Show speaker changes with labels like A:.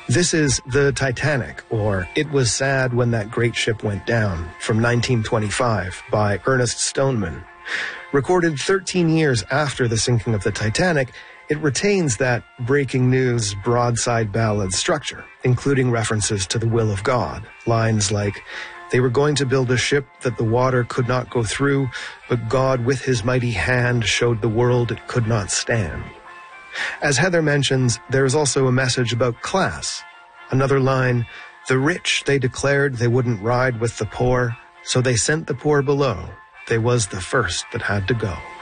A: This is The Titanic, or It Was Sad When That Great Ship Went Down, from 1925 by Ernest Stoneman. Recorded 13 years after the sinking of the Titanic, it retains that breaking news broadside ballad structure, including references to the will of God. Lines like, "They were going to build a ship that the water could not go through, but God with his mighty hand showed the world it could not stand." As Heather mentions, there is also a message about class. Another line, "The rich, they declared they wouldn't ride with the poor, so they sent the poor below. They was the first that had to go."